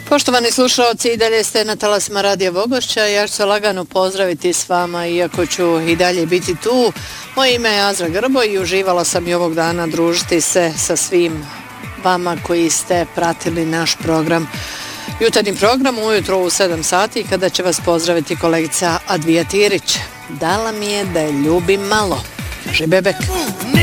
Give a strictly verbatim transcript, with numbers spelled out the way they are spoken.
Poštovani slušalci, i dalje ste na talasima Radija Vogošća. Ja ću se lagano pozdraviti s vama, iako ću i dalje biti tu. Moje ime je Azra Grbo i uživala sam i ovog dana družiti se sa svim vama koji ste pratili naš program. Jutarnji program ujutro u sedam sati, kada će vas pozdraviti kolegica Advija Tirić. Dala mi je da je ljubim malo, kaže Bebek.